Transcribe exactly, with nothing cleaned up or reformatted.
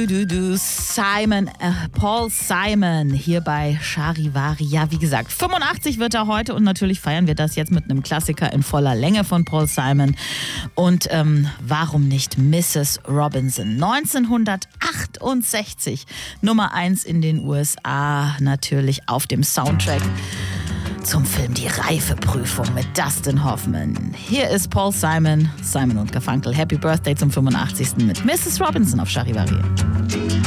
du, du, Simon, äh, Paul Simon hier bei Charivari. Ja, wie gesagt, fünfundachtzig wird er heute und natürlich feiern wir das jetzt mit einem Klassiker in voller Länge von Paul Simon. Und ähm, warum nicht Missus Robinson? neunzehnhundertachtundsechzig, Nummer eins in den U S A, natürlich auf dem Soundtrack zum Film Die Reifeprüfung mit Dustin Hoffman. Hier ist Paul Simon, Simon und Garfunkel. Happy Birthday zum fünfundachtzigsten mit Missus Robinson auf Charivari.